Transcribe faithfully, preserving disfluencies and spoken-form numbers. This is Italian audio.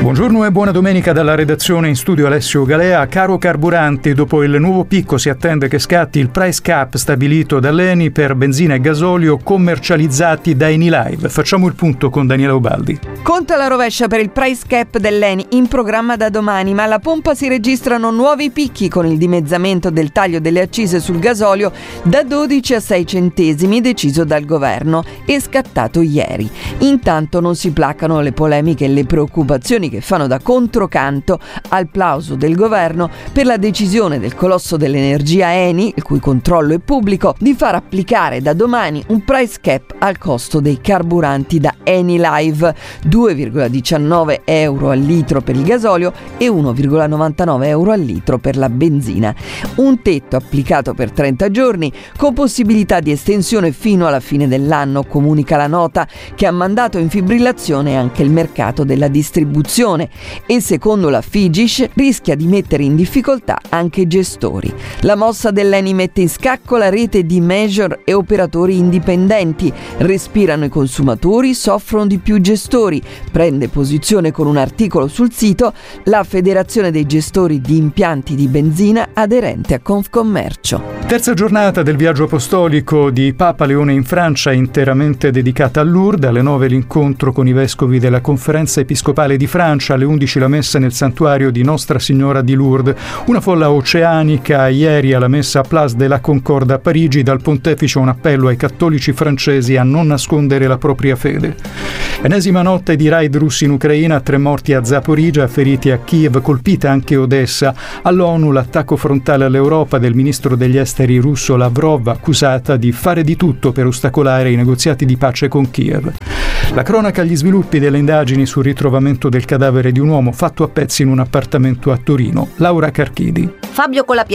Buongiorno e buona domenica dalla redazione, in studio Alessio Galea. Caro carburanti, dopo il nuovo picco si attende che scatti il price cap stabilito dall'Eni per benzina e gasolio commercializzati da Enilive. Facciamo il punto con Daniela Ubaldi. Conta la rovescia per il price cap dell'Eni in programma da domani, ma alla pompa si registrano nuovi picchi con il dimezzamento del taglio delle accise sul gasolio da dodici a sei centesimi deciso dal governo e scattato ieri. Intanto non si placano le polemiche e le preoccupazioni che fanno da controcanto al plauso del governo per la decisione del colosso dell'energia Eni, il cui controllo è pubblico, di far applicare da domani un price cap al costo dei carburanti da Enilive, due virgola diciannove euro al litro per il gasolio e uno virgola novantanove euro al litro per la benzina. Un tetto applicato per trenta giorni con possibilità di estensione fino alla fine dell'anno, comunica la nota, che ha mandato in fibrillazione anche il mercato della distribuzione e secondo la Figish rischia di mettere in difficoltà anche i gestori. La mossa dell'Eni mette in scacco la rete di major e operatori indipendenti, respirano i consumatori, soffrono di più gestori, prende posizione con un articolo sul sito la Federazione dei gestori di impianti di benzina aderente a Confcommercio. Terza giornata del viaggio apostolico di Papa Leone in Francia, interamente dedicata a Lourdes. Alle nove l'incontro con i vescovi della Conferenza Episcopale di Francia, alle undici la messa nel santuario di Nostra Signora di Lourdes. Una folla oceanica ieri alla messa a Place de la Concorde a Parigi, dal pontefice un appello ai cattolici francesi a non nascondere la propria fede. Enesima notte di raid russi in Ucraina, tre morti a Zaporizhzhia, feriti a Kiev, colpita anche Odessa. All'ONU l'attacco frontale all'Europa del ministro degli esteri russo Lavrov, accusata di fare di tutto per ostacolare i negoziati di pace con Kiev. La cronaca agli sviluppi delle indagini sul ritrovamento del cadavere di un uomo fatto a pezzi in un appartamento a Torino. Laura Carchidi. Fabio Colapia